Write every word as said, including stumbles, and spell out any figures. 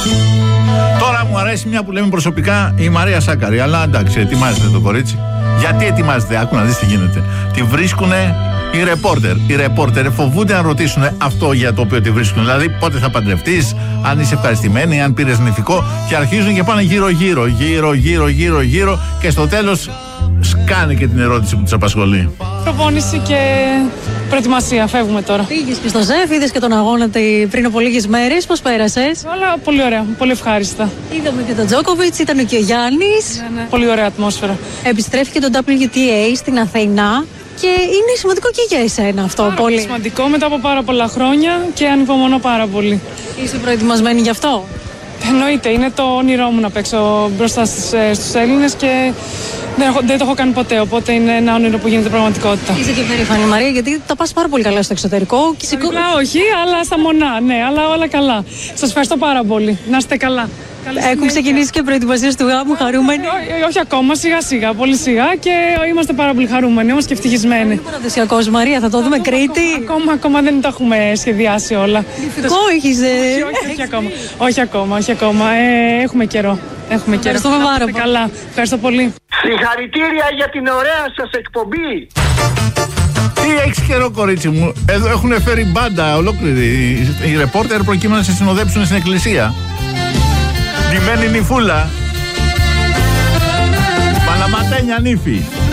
Τώρα μου αρέσει μια που λέμε προσωπικά η Μαρία Σάκαρη. Αλλά εντάξει, ετοιμάζεται το κορίτσι. Γιατί ετοιμάζεται, άκου να δεις τι γίνεται. Τη βρίσκουνε οι ρεπόρτερ. Οι ρεπόρτερ φοβούνται να ρωτήσουν αυτό για το οποίο τη βρίσκουν. Δηλαδή, πότε θα παντρευτείς, αν είσαι ευχαριστημένη, αν πήρες νηφικό. Και αρχίζουν και πάνε γύρω-γύρω, γύρω-γύρω, γύρω-γύρω. Και στο τέλος σκάνε και την ερώτηση που τους απασχολεί. Προπόνηση και προετοιμασία. Φεύγουμε τώρα. Πήγες και στο ΖΕΦ, είδες και τον αγώνα πριν από λίγες μέρες. Πώς πέρασες? Όλα πολύ ωραία, πολύ ευχάριστα. Είδαμε και τον Τζόκοβιτς, ήταν και ο Γιάννης. Ναι, ναι. Πολύ ωραία ατμόσφαιρα. Επιστρέφει και το ντάμπλιου τι έι στην Αθηνά. Και είναι σημαντικό και για εσένα αυτό. Πάρα πολύ σημαντικό μετά από πάρα πολλά χρόνια και ανυπομονώ πάρα πολύ. Είσαι προετοιμασμένη γι' αυτό? Εννοείται, είναι το όνειρό μου να παίξω μπροστά στους, στους Έλληνες και δεν, έχω, δεν το έχω κάνει ποτέ, οπότε είναι ένα όνειρο που γίνεται πραγματικότητα. Είσαι και περήφανη, Μαρία, γιατί τα πας πάρα πολύ καλά στο εξωτερικό. Και σηκώ... όχι, αλλά στα μονά, ναι, αλλά όλα καλά. Σας ευχαριστώ πάρα πολύ. Να είστε καλά. Έχουν ξεκινήσει και προετοιμασίες του γάμου, χαρούμενοι? Όχι, όχι ακόμα, σιγά σιγά, πολύ σιγά και είμαστε πάρα πολύ χαρούμενοι, όμως και ευτυχισμένοι. Είναι παραδοσιακός, Μαρία, θα το δούμε Κρήτη. Ακόμα, ακόμα, ακόμα δεν τα έχουμε σχεδιάσει όλα. Νηφικό έχεις? Όχι, όχι, όχι ακόμα. Όχι ακόμα, όχι ακόμα. Ε, έχουμε καιρό. Έχουμε καιρό. Ευχαριστούμε πάρα πολύ. Καλά, ευχαριστώ πολύ. Συγχαρητήρια για την ωραία σας εκπομπή. Τι έχεις καιρό, κορίτσι μου. Εδώ έχουν φέρει μπάντα ολόκληρη. Οι ρεπόρτερ προκειμένου να σε συνοδέψουν στην εκκλησία. Ντυμένη νυφούλα. Παλαματένια νύφη.